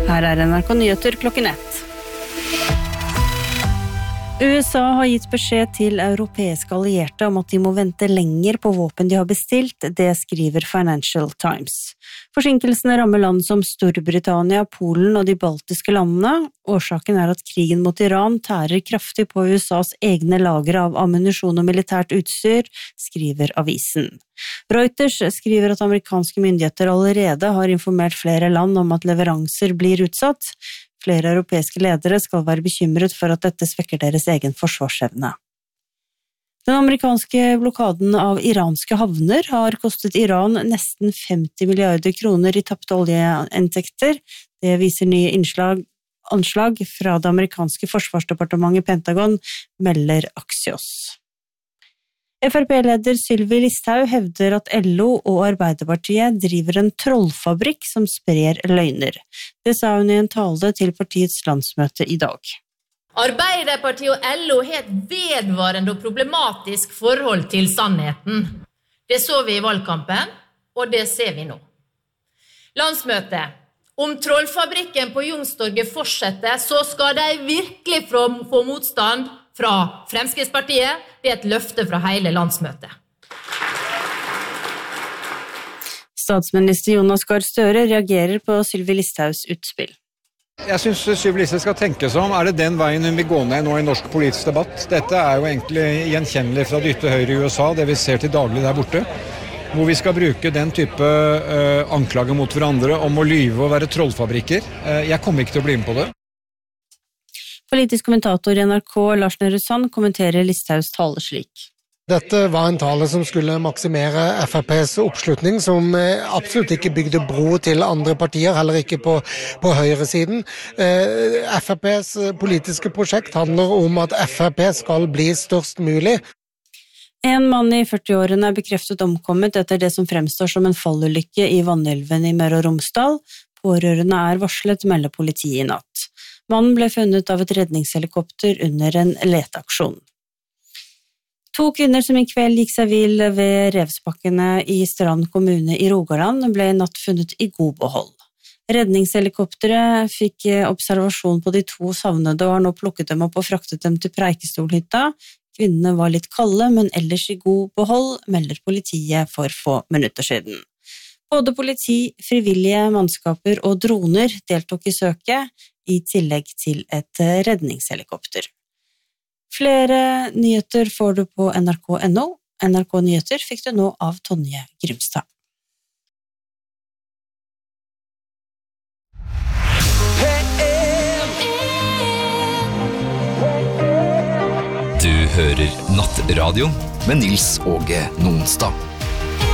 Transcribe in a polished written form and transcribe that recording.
Her NRK Nyheter klokken 1. USA har gitt beskjed til europeiske allierte om at de må vente lenger på våpen de har bestilt, det skriver Financial Times. Forsinkelsene rammer land som Storbritannia, Polen og de baltiske landene. Årsaken er at krigen mot Iran tærer kraftig på USAs egne lagre av ammunisjon og militært utstyr, skriver avisen. Reuters skriver at amerikanske myndigheter allerede har informert flere land om at leveranser blir utsatt. Flere europeiske ledere skal være bekymret for at dette svekker deres egen forsvarsevne. Den amerikanske blokaden av iranske havner har kostet Iran nesten 50 milliarder kroner i tapte oljeinntekter. Det viser nye anslag fra det amerikanske forsvarsdepartementet Pentagon, melder Axios. FrP-leder Sylvi Listhaug hevder at LO og Arbeiderpartiet driver en trollfabrikk som sprer løgner. Det sa hun i en tale til partiets landsmøte i dag. Arbeiderpartiet og LO har et vedvarende og problematisk forhold til sannheten. Det så vi i valgkampen, og det ser vi nå. Landsmøtet. Om trollfabrikken på Youngstorget fortsetter, så skal de virkelig få motstand fra Fremskrittspartiet. Det er et løfte fra hele landsmøtet. Statsminister Jonas Gahr Støre reagerer på Sylvi Listhaugs utspill. Jeg synes Sylvi Listhaug skal tenke seg om, er det den veien hun vil gå ned nå i norsk politisk debatt? Dette er jo egentlig gjenkjennelig fra det ytre høyre i USA, det vi ser til daglig der borte. Hvor vi skal bruke den type anklager mot hverandre om å lyve og være trollfabrikker. Jeg kommer ikke til å bli med på det. Politisk kommentator i NRK, Lars Nehru Sand, kommenterer Listhaugs tale slik. Dette var en tale som skulle maksimere FrPs oppslutning, som absolutt ikke bygde bro til andre partier, heller ikke på høyresiden. FrPs politiske prosjekt handler om at FrP skal bli størst mulig. En mann i 40-årene er bekreftet omkommet etter det som fremstår som en fallulykke i Vanylven i Møre og Romsdal. Pårørende er varslet, melder politiet i natt. Mannen ble funnet av et redningshelikopter under en leteaksjon. 2 kvinner som i kveld gikk seg vill ved Revsbakkene i Strand kommune i Rogaland ble i natt funnet i god behold. Redningshelikopteret fikk observasjon på de 2 savnede og har nå plukket dem opp og fraktet dem til Preikestolhytta. Kvinnene var litt kalde, men ellers i god behold, melder politiet for få minutter siden. Både politi, frivillige mannskaper og droner deltok i søket, i tillegg til et redningshelikopter. Flere nyheter får du på nrk.no. NRK Nyheter fikk du nå av Tonje Grimstad. Du hører Nattradio med Nils Åge Nonstad.